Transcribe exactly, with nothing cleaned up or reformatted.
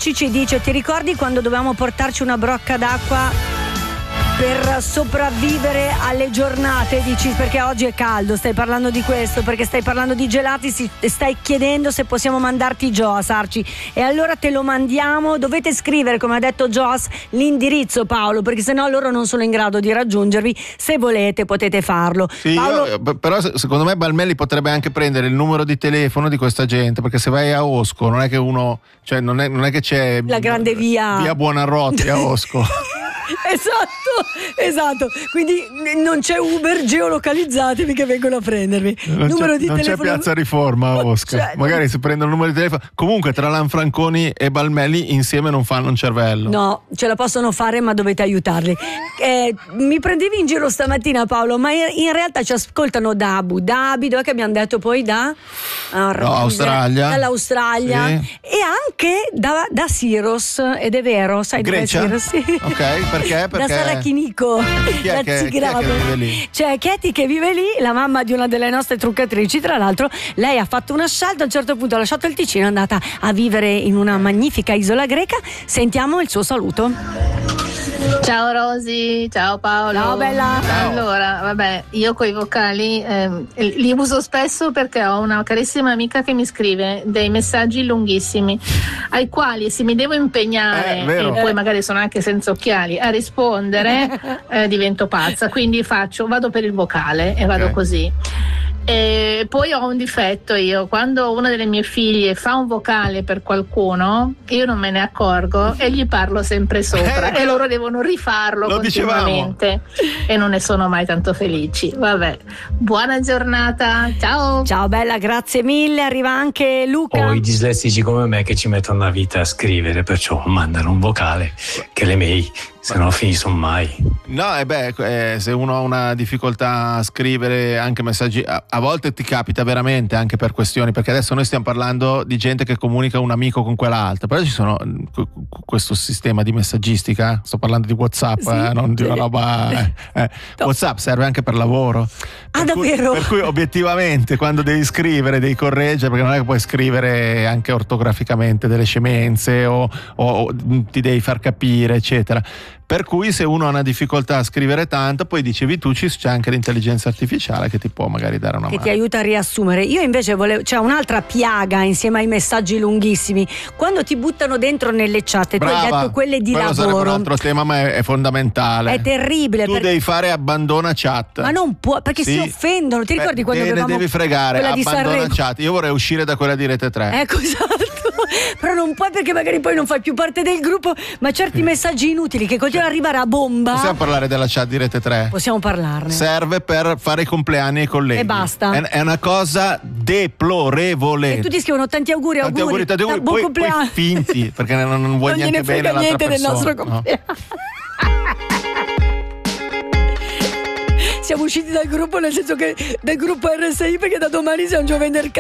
Ricci ci dice: ti ricordi quando dovevamo portarci una brocca d'acqua per sopravvivere alle giornate? Dici perché oggi è caldo, stai parlando di questo, perché stai parlando di gelati, si, stai chiedendo se possiamo mandarti Joas, Arci, e allora te lo mandiamo. Dovete scrivere, come ha detto Joas, l'indirizzo, Paolo, perché sennò loro non sono in grado di raggiungervi. Se volete potete farlo. Sì, Paolo... io, però secondo me Balmelli potrebbe anche prendere il numero di telefono di questa gente, perché se vai a Osco non è che uno, cioè non è, non è che c'è la grande via via Buonarroti a Osco. Esatto, esatto. Quindi non c'è Uber geolocalizzatevi che vengono a prendervi. Non, numero c'è, di non telefono... c'è Piazza Riforma a Osca. Cioè, magari si prendono il numero di telefono. Comunque tra Lanfranconi e Balmelli insieme non fanno un cervello. No, ce la possono fare, ma dovete aiutarli. Eh, mi prendevi in giro stamattina, Paolo, ma in realtà ci ascoltano da Abu Dhabi, dove che abbiamo detto poi da oh, no, Australia, dall'Australia, sì. E anche da, da Siros, ed è vero, sai Grecia? dove è Siros? Sì. Ok, perché? Perché? Da Sarachinico, chi è da che, chi è che vive lì? C'è Katie che vive lì, la mamma di una delle nostre truccatrici. Tra l'altro lei ha fatto una scelta, a un certo punto ha lasciato il Ticino, è andata a vivere in una magnifica isola greca. Sentiamo il suo saluto. Ciao Rosy, ciao Paolo. Ciao bella. Ciao. Allora, vabbè, io coi vocali eh, li uso spesso perché ho una carissima amica che mi scrive dei messaggi lunghissimi ai quali se mi devo impegnare eh, e poi magari sono anche senza occhiali a rispondere eh, divento pazza, quindi faccio, vado per il vocale e vado okay. così. E poi ho un difetto io, quando una delle mie figlie fa un vocale per qualcuno io non me ne accorgo e gli parlo sempre sopra eh, e loro devono rifarlo continuamente dicevamo. E non ne sono mai tanto felici. Vabbè, buona giornata, ciao. Ciao bella, grazie mille. Arriva anche Luca. Ho i dislessici come me che ci mettono la vita a scrivere, perciò mandano un vocale che le mail se no finiscono mai. No, e beh, eh, se uno ha una difficoltà a scrivere anche messaggi, a, a volte ti capita veramente anche per questioni, perché adesso noi stiamo parlando di gente che comunica un amico con quell'altro, però ci sono c- questo sistema di messaggistica, sto parlando di WhatsApp, sì, eh, non di una roba eh, eh. No. WhatsApp serve anche per lavoro. Ah, per davvero? Cui, per cui obiettivamente quando devi scrivere devi correggere, perché non è che puoi scrivere anche ortograficamente delle scemenze o, o, o ti devi far capire eccetera. Per cui se uno ha una difficoltà a scrivere tanto, poi dicevi tu c'è anche l'intelligenza artificiale che ti può magari dare una che mano. Che ti aiuta a riassumere. Io invece volevo, c'è un'altra piaga insieme ai messaggi lunghissimi, quando ti buttano dentro nelle chat. Brava, tu hai detto quelle di quello lavoro. Sarebbe un altro tema, ma è, è fondamentale. È terribile. Tu per... devi fare abbandona chat. Ma non può, perché sì. si offendono. Ti ricordi Beh, quando te avevamo ne devi fregare, quella di abbandona Sanremo? chat. Io vorrei uscire da quella di Rete tre. Ecco, esatto. Però non puoi, perché magari poi non fai più parte del gruppo, ma certi sì. messaggi inutili che continuano ad arrivare a bomba. Possiamo parlare della chat di Rete tre? Possiamo parlarne. Serve per fare i compleanni ai colleghi. E basta. È, è una cosa deplorevole. E tutti scrivono tanti auguri, tanti auguri, auguri, tanti auguri. buon Poi, compleanno. Poi finti, perché non, non vuoi non neanche bene l'altra niente persona. Del nostro compleanno. No. Siamo usciti dal gruppo, nel senso che del gruppo R S I, perché da domani siamo giovedì